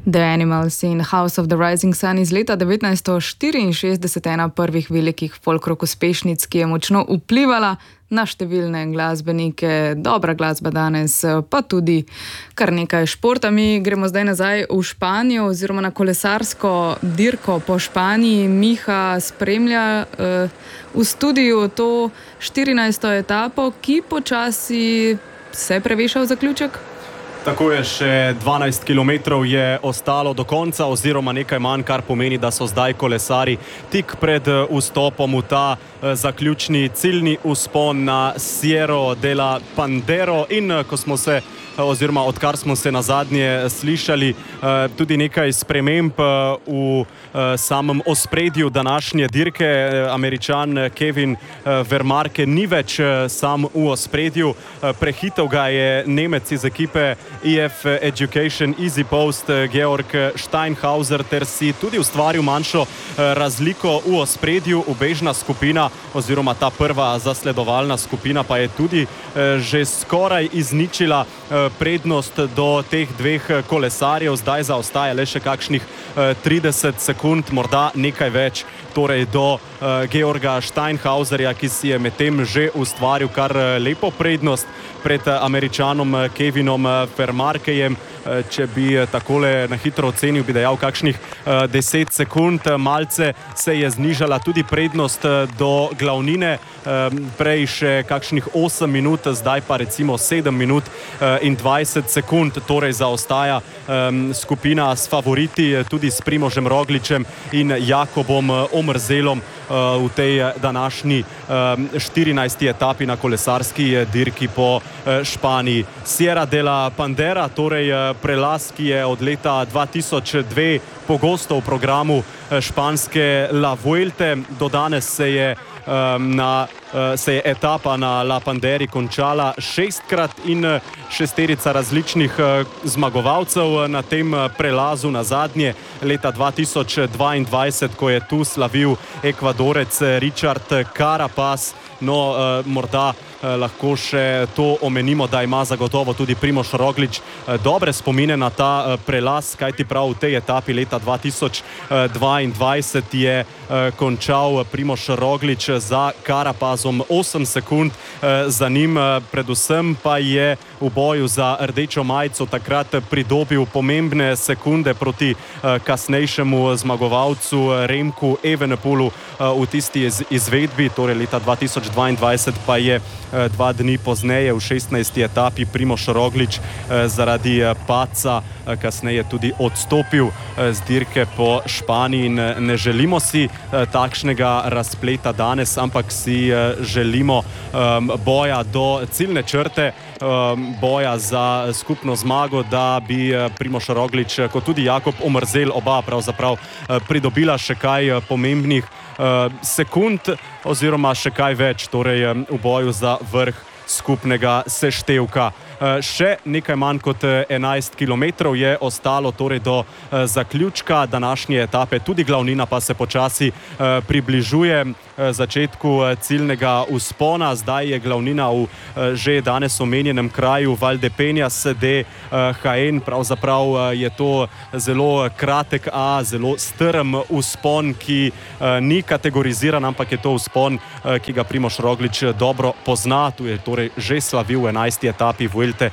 The Animals in House of the Rising Sun iz leta 1964, ena prvih velikih folk-rock uspešnic, ki je močno vplivala na številne glasbenike. Dobra glasba danes, pa tudi kar nekaj športa. Mi gremo zdaj nazaj v Španijo oziroma na kolesarsko dirko po Španiji. Miha spremlja v studiu to 14. etapo, ki počasi se preveša v zaključek. Tako je, še 12 km je ostalo do konca oziroma nekaj manj, kar pomeni, da so zdaj kolesari tik pred vstopom v ta zaključni ciljni vzpon na Sierra de la Pandero in ko smo se oziroma odkar smo se nazadnje slišali, tudi nekaj sprememb v samem ospredju današnje dirke. Američan Kevin Vermarke ni več sam v ospredju, prehitel ga je Nemec iz ekipe EF Education EasyPost Georg Steinhauser ter si tudi ustvaril manjšo razliko v ospredju. Ubežna skupina oziroma ta prva zasledovalna skupina pa je tudi že skoraj izničila prednost do teh dveh kolesarjev. Zdaj zaostaja le še kakšnih 30 sekund, morda nekaj več, torej do Georga Steinhauserja, ki si je medtem že ustvaril kar lepo prednost pred Američanom Kevinom Vermarkejem. Če bi takole na hitro ocenil, bi dejal kakšnih 10 sekund. Malce se je znižala tudi prednost do glavnine, prej še kakšnih 8 minut, zdaj pa recimo 7 minut in 20 sekund, torej zaostaja skupina s favoriti, tudi s Primožem Rogličem in Jakobom Omerzelom v tej današnji 14. etapi na kolesarski dirki po Španiji. Sierra de la Pandera, torej prelaz, ki je od leta 2002 pogosto v programu španske La Vuelte. Do danes se je etapa na La Panderi končala 6-krat in šesterica različnih zmagovalcev na tem prelazu. Na zadnje leta 2022, ko je tu slavil Ekvadorec Richard Carapaz. No, morda lahko še to omenimo, da ima zagotovo tudi Primož Roglič dobre spomine na ta prelaz, kajti prav v tej etapi leta 2022 je končal Primož Roglič za Carapazom 8 sekund za njim. Predvsem pa je v boju za rdečo majico takrat pridobil pomembne sekunde proti kasnejšemu zmagovalcu Remku Evenepoelu v tisti izvedbi, torej leta 2022 pa je 2 dni pozneje v 16. etapi Primož Roglič zaradi padca kasneje tudi odstopil z dirke po Španiji. In ne želimo si takšnega razpleta danes, ampak si želimo boja do ciljne črte, boja za skupno zmago, da bi Primož Roglič kot tudi Jakob Omerzel oba pravzaprav pridobila še kaj pomembnih sekund oziroma še kaj več, torej v boju za vrh skupnega seštevka. Še nekaj manj kot 11 km je ostalo torej do zaključka današnje etape, tudi glavnina pa se počasi približuje začetku ciljnega vzpona. Zdaj je glavnina v že danes omenjenem kraju Valdepeñas de Jaén. Pravzaprav je to zelo kratek, a zelo strm vzpon, ki ni kategoriziran, ampak je to vzpon, ki ga Primož Roglič dobro pozna. Tu je torej že slavil v 11. etapi Vuelte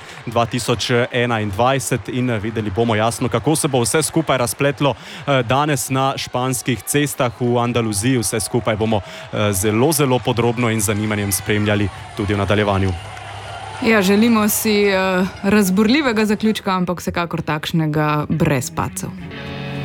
2021 in videli bomo jasno, kako se bo vse skupaj razpletlo danes na španskih cestah v Andaluziji. Vse skupaj bomo zelo, zelo podrobno in z zanimanjem spremljali tudi v nadaljevanju. Ja, želimo si razburljivega zaključka, ampak vsekakor takšnega brez padcev.